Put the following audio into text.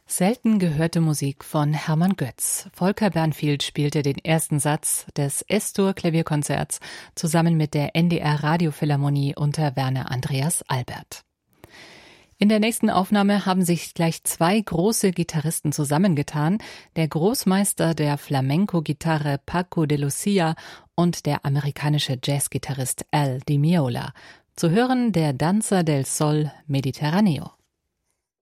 Selten gehörte Musik von Hermann Götz. Volker Bernfield spielte den ersten Satz des S-Dur-Klavierkonzerts zusammen mit der NDR Radiophilharmonie unter Werner Andreas Albert. In der nächsten Aufnahme haben sich gleich zwei große Gitarristen zusammengetan, der Großmeister der Flamenco-Gitarre Paco de Lucia und der amerikanische Jazzgitarrist Al Di Meola. Zu hören der Danza del Sol Mediterraneo.